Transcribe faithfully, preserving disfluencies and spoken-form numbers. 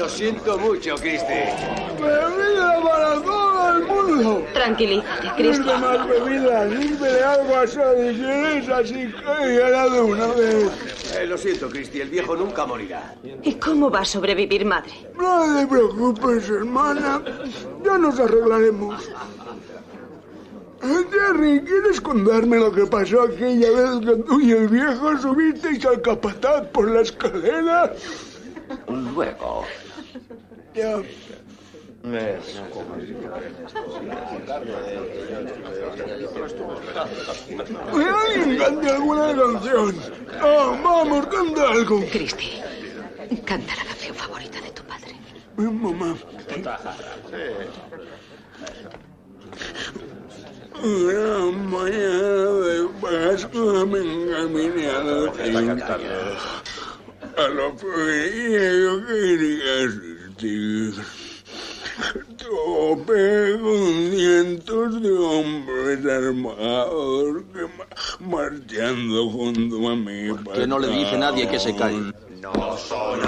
siento mucho, Cristi. ¡Bebida para todo el mundo! Tranquilízate, Cristi. No más bebidas, sírvele algo a Sadie, ¿quieres? Así que ya de una vez. Eh, lo siento, Cristi, el viejo nunca morirá. ¿Y cómo va a sobrevivir, madre? No te preocupes, hermana. Ya nos arreglaremos. Jerry, ¿quieres contarme lo que pasó aquella vez que tú y el viejo subisteis al capataz por la escalera? Luego. Ya. ¿Que alguien cante alguna canción? Oh, vamos, canta algo. Cristi, canta la canción favorita de tu padre. Mi mamá. Una mañana de Pascua me encaminé a la finca. A la feria yo quería asistir. Topé con cientos de hombres armados que ma- marchando junto a mí. Que no le dice nadie que se cae. No son